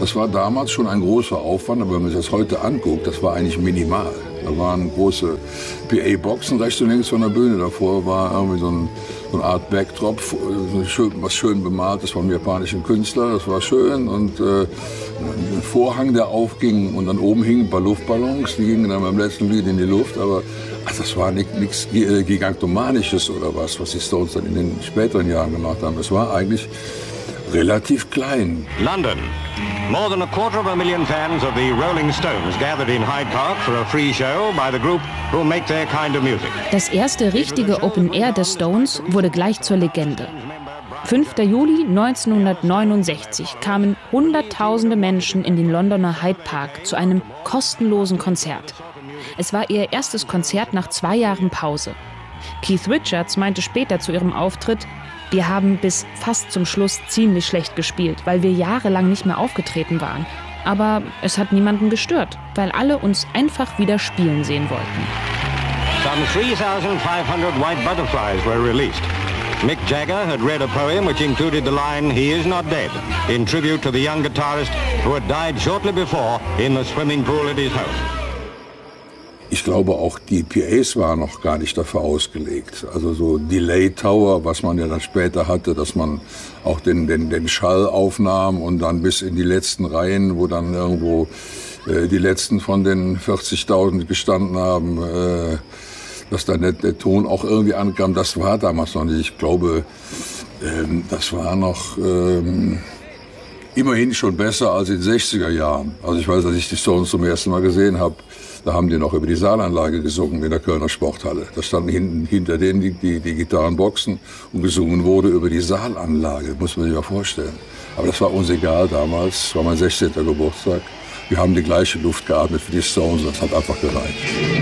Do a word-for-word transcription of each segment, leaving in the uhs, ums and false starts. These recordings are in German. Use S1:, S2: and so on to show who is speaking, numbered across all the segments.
S1: Das war damals schon ein großer Aufwand, aber wenn man sich das heute anguckt, das war eigentlich minimal. Da waren große P A-Boxen rechts und links von der Bühne. Davor war irgendwie so, ein, so eine Art Backdrop, was schön bemalt ist vom japanischen Künstler. Das war schön. Und äh, ein Vorhang, der aufging, und dann oben hingen ein paar Luftballons. Die gingen dann beim letzten Lied in die Luft. Aber ach, das war nichts Gigantomanisches oder was, was die Stones dann in den späteren Jahren gemacht haben. Es war eigentlich relativ klein.
S2: London. More than a quarter of a million fans of the Rolling Stones gathered in Hyde Park for a free show by the group who make their kind of music.
S3: Das erste richtige Open Air der Stones wurde gleich zur Legende. fünfter Juli neunzehnhundertneunundsechzig kamen Hunderttausende Menschen in den Londoner Hyde Park zu einem kostenlosen Konzert. Es war ihr erstes Konzert nach zwei Jahren Pause. Keith Richards meinte später zu ihrem Auftritt: Wir haben bis fast zum Schluss ziemlich schlecht gespielt, weil wir jahrelang nicht mehr aufgetreten waren. Aber es hat niemanden gestört, weil alle uns einfach wieder spielen sehen wollten.
S2: Some three thousand five hundred white butterflies were released. Mick Jagger had read a poem which included the line, "He is not dead," in tribute to the young guitarist who had died shortly before in the swimming pool at his home.
S1: Ich glaube, auch die P As waren noch gar nicht dafür ausgelegt. Also so Delay Tower, was man ja dann später hatte, dass man auch den, den, den Schall aufnahm und dann bis in die letzten Reihen, wo dann irgendwo äh, die letzten von den vierzigtausend gestanden haben, äh, dass dann der, der Ton auch irgendwie ankam. Das war damals noch nicht. Ich glaube, ähm, das war noch ähm, immerhin schon besser als in den sechziger Jahren. Also ich weiß, als ich die Stones zum ersten Mal gesehen habe, da haben die noch über die Saalanlage gesungen in der Kölner Sporthalle. Da standen hinten, hinter denen die, die, die Gitarrenboxen und gesungen wurde über die Saalanlage. Muss man sich mal vorstellen. Aber das war uns egal damals. Das war mein sechzehnter Geburtstag. Wir haben die gleiche Luft geatmet für die Stones. Das hat einfach gereicht.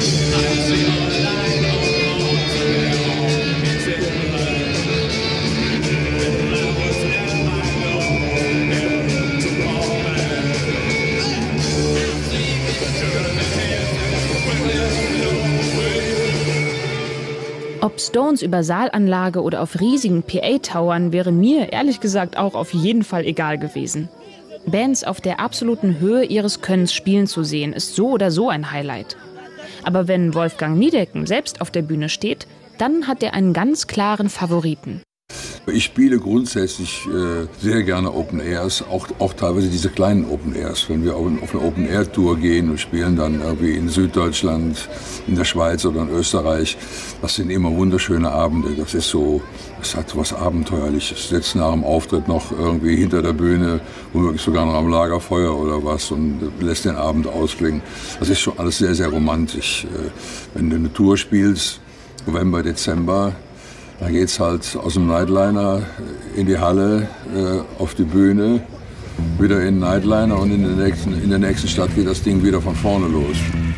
S3: Ob Stones über Saalanlage oder auf riesigen P A-Towern wäre mir ehrlich gesagt auch auf jeden Fall egal gewesen. Bands auf der absoluten Höhe ihres Könnens spielen zu sehen, ist so oder so ein Highlight. Aber wenn Wolfgang Niedecken selbst auf der Bühne steht, dann hat er einen ganz klaren Favoriten.
S1: Ich spiele grundsätzlich äh, sehr gerne Open Airs, auch, auch teilweise diese kleinen Open Airs. Wenn wir auf, auf eine Open Air Tour gehen und spielen dann irgendwie in Süddeutschland, in der Schweiz oder in Österreich, das sind immer wunderschöne Abende. Das ist so, das hat was Abenteuerliches. Sitzt nach dem Auftritt noch irgendwie hinter der Bühne, womöglich sogar noch am Lagerfeuer oder was, und lässt den Abend ausklingen. Das ist schon alles sehr, sehr romantisch. Äh, wenn du eine Tour spielst, November, Dezember, da geht's halt aus dem Nightliner in die Halle, äh, auf die Bühne, wieder in den Nightliner, und in der, nächsten, in der nächsten Stadt geht das Ding wieder von vorne los.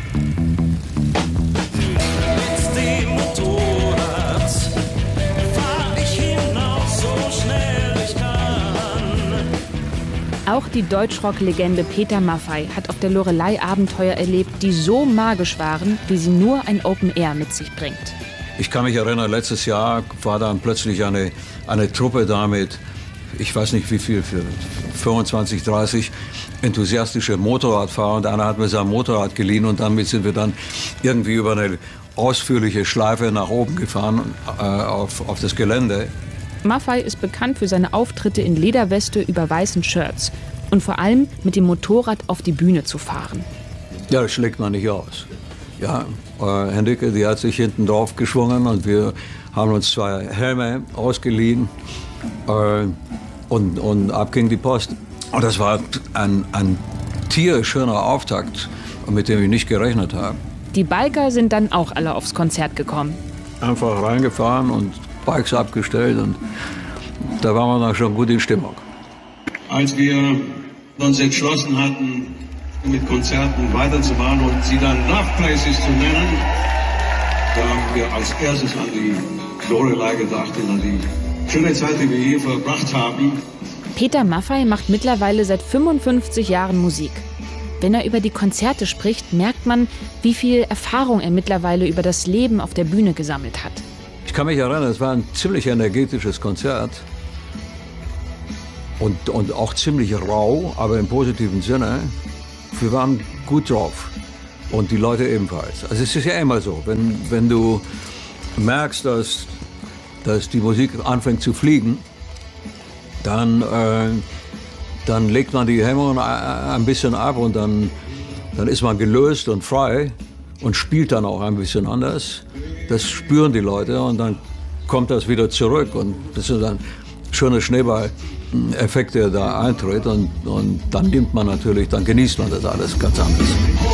S3: Auch die Deutschrock-Legende Peter Maffay hat auf der Loreley Abenteuer erlebt, die so magisch waren, wie sie nur ein Open Air mit sich bringt.
S4: Ich kann mich erinnern, letztes Jahr war dann plötzlich eine, eine Truppe da mit, ich weiß nicht wie viel, für fünfundzwanzig, dreißig enthusiastische Motorradfahrer. Und einer hat mir sein Motorrad geliehen, und damit sind wir dann irgendwie über eine ausführliche Schleife nach oben gefahren, äh, auf, auf das Gelände.
S3: Maffay ist bekannt für seine Auftritte in Lederweste über weißen Shirts und vor allem mit dem Motorrad auf die Bühne zu fahren.
S4: Ja, das schlägt man nicht aus. Ja, äh, Hendricke, die hat sich hinten drauf geschwungen, und wir haben uns zwei Helme ausgeliehen, äh, und, und ab ging die Post. Und das war ein, ein tierisch schöner Auftakt, mit dem ich nicht gerechnet habe.
S3: Die Biker sind dann auch alle aufs Konzert gekommen.
S4: Einfach reingefahren und Bikes abgestellt, und da waren wir dann schon gut in Stimmung.
S5: Als wir uns entschlossen hatten, mit Konzerten weiterzumachen und sie dann Love Places zu nennen, da haben wir als erstes an die Loreley gedacht und an die schöne Zeit, die wir hier verbracht haben.
S3: Peter Maffay macht mittlerweile seit fünfundfünfzig Jahren Musik. Wenn er über die Konzerte spricht, merkt man, wie viel Erfahrung er mittlerweile über das Leben auf der Bühne gesammelt hat.
S4: Ich kann mich erinnern, es war ein ziemlich energetisches Konzert. und, und auch ziemlich rau, aber im positiven Sinne. Wir waren gut drauf und die Leute ebenfalls. Also es ist ja immer so, wenn, wenn du merkst, dass, dass die Musik anfängt zu fliegen, dann, äh, dann legt man die Hemmungen ein bisschen ab und dann, dann ist man gelöst und frei und spielt dann auch ein bisschen anders. Das spüren die Leute und dann kommt das wieder zurück und das ist ein schöner Schneeball-Effekt, der da eintritt und, und dann nimmt man natürlich, dann genießt man das alles ganz anders.